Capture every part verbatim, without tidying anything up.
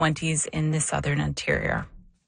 twenties in the Southern Interior.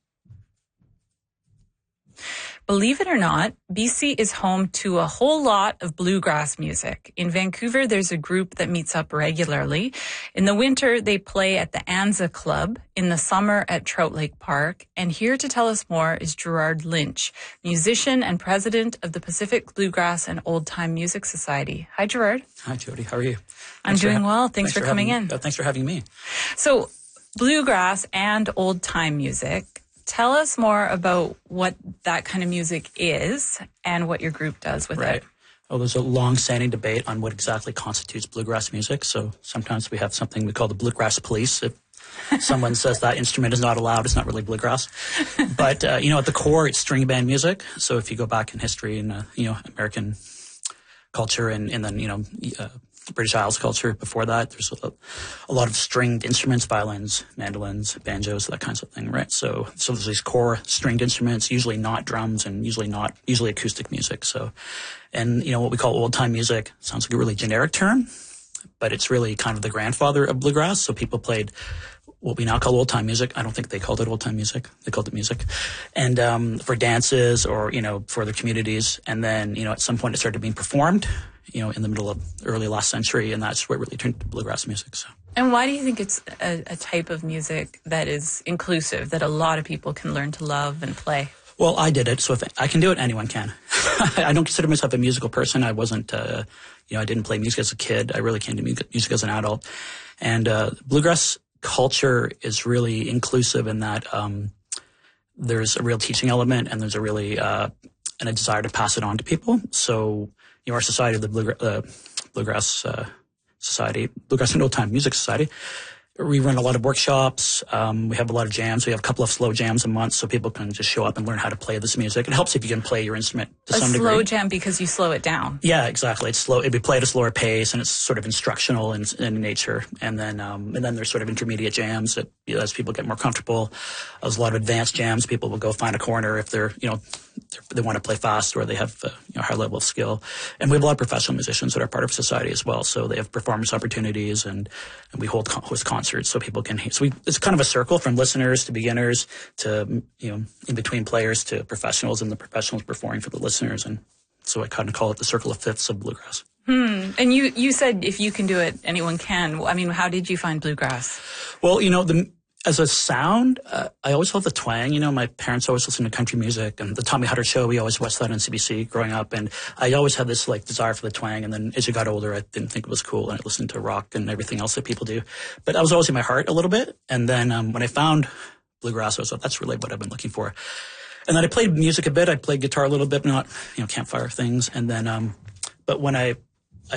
Believe it or not, B C is home to a whole lot of bluegrass music. In Vancouver, there's a group that meets up regularly. In the winter, they play at the Anza Club. In the summer, at Trout Lake Park. And here to tell us more is Gerard Lynch, musician and president of the Pacific Bluegrass and Old Time Music Society. Hi, Gerard. Hi, Jody. How are you? I'm doing ha- well. Thanks, thanks for, for coming having, in. Uh, thanks for having me. So, bluegrass and old time music. Tell us more about what that kind of music is and what your group does with right. it. Well, there's a long-standing debate on what exactly constitutes bluegrass music. So sometimes we have something we call the bluegrass police. If someone says that instrument is not allowed, it's not really bluegrass. But, uh, you know, at the core, it's string band music. So if you go back in history and, uh, you know, American culture and, and then, you know, uh, British Isles culture before that, there's a, a lot of stringed instruments, violins, mandolins, banjos, that kinds of thing, right? So, so there's these core stringed instruments, usually not drums and usually not, usually acoustic music. So, and, you know, what we call old time music sounds like a really generic term, but it's really kind of the grandfather of bluegrass. So people played what we now call old time music. I don't think they called it old time music. They called it music. And, um, for dances or, you know, for their communities. And then, you know, at some point it started being performed, you know, in the middle of early last century, and that's what really turned to bluegrass music. So. And why do you think it's a, a type of music that is inclusive, that a lot of people can learn to love and play? Well, I did it, so if I can do it, anyone can. I don't consider myself a musical person. I wasn't, uh, you know, I didn't play music as a kid. I really came to music as an adult. And uh, bluegrass culture is really inclusive in that um, there's a real teaching element and there's a really uh, and a desire to pass it on to people. So, you know, our society, the Bluegra- uh, Bluegrass uh, Society, Bluegrass and Old Time Music Society, we run a lot of workshops. Um, we have a lot of jams. We have a couple of slow jams a month so people can just show up and learn how to play this music. It helps if you can play your instrument to a some degree. A slow jam because you slow it down. Yeah, exactly. It's slow. It'd be played at a slower pace and it's sort of instructional in, in nature. And then, um, and then there's sort of intermediate jams that, you know, as people get more comfortable. There's a lot of advanced jams. People will go find a corner if they're, you know, they're, they want to play fast or they have uh, you know, a higher level of skill. And we have a lot of professional musicians that are part of society as well. So they have performance opportunities and, and we hold host concerts so people can. So we, it's kind of a circle from listeners to beginners to, you know, in between players to professionals, and the professionals performing for the listeners. And so I kind of call it the circle of fifths of bluegrass. Hmm. And you, you said if you can do it, anyone can. I mean, how did you find bluegrass? Well, you know, the, as a sound, uh, I always love the twang. You know, my parents always listened to country music, and the Tommy Hutter Show, we always watched that on C B C growing up. And I always had this like desire for the twang. And then as you got older, I didn't think it was cool, and I listened to rock and everything else that people do. But I was always in my heart a little bit. And then um, when I found bluegrass, I was like, that's really what I've been looking for. And then I played music a bit. I played guitar a little bit, not, you know, campfire things. And then, um, but when I, I,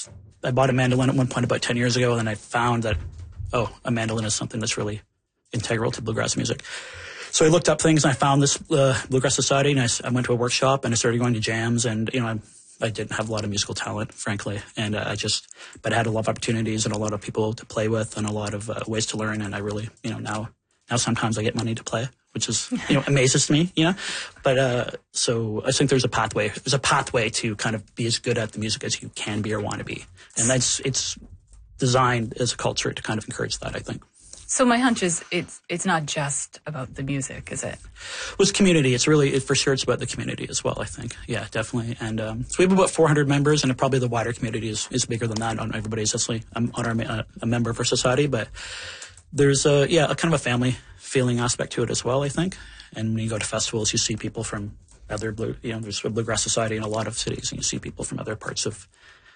I bought a mandolin at one point about ten years ago, and then I found that, oh, a mandolin is something that's really integral to bluegrass music. So I looked up things and I found this uh, Bluegrass Society, and I, I went to a workshop and I started going to jams, and, you know, I, I didn't have a lot of musical talent, frankly. And uh, I just, but I had a lot of opportunities and a lot of people to play with and a lot of uh, ways to learn. And I really, you know, now, now sometimes I get money to play, which is, you know, amazes me, you know, but, uh, so I think there's a pathway, there's a pathway to kind of be as good at the music as you can be or want to be. And that's, it's designed as a culture to kind of encourage that, I think. So my hunch is it's it's not just about the music, is it? Well, it's community. It's really, it, for sure, it's about the community as well, I think. Yeah, definitely. And um, so we have about four hundred members, and probably the wider community is, is bigger than that. On everybody's actually I'm on our, uh, a member of our society, but there's a, yeah, a kind of a family feeling aspect to it as well, I think. And when you go to festivals, you see people from other blue, you know, there's a Bluegrass Society in a lot of cities, and you see people from other parts of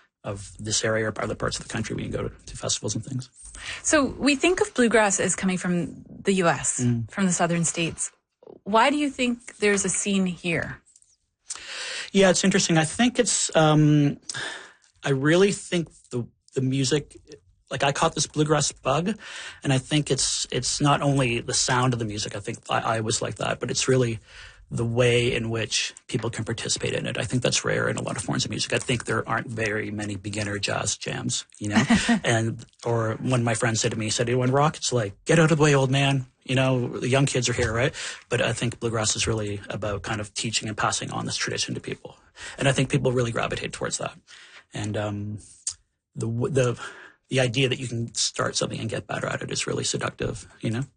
of this area or other parts of the country when you go to, to festivals and things. So we think of bluegrass as coming from the U S, mm. from the southern states. Why do you think there's a scene here? Yeah, it's interesting. I think it's, um, I really think the the music, like I caught this bluegrass bug, and I think it's it's not only the sound of the music. I think I, I was like that, but it's really the way in which people can participate in it. I think that's rare in a lot of forms of music. I think there aren't very many beginner jazz jams, you know? and, or one of my friends said to me, he said, when rock, it's like, get out of the way, old man. You know, the young kids are here, right? But I think bluegrass is really about kind of teaching and passing on this tradition to people. And I think people really gravitate towards that. And, um, the, the, the idea that you can start something and get better at it is really seductive, you know?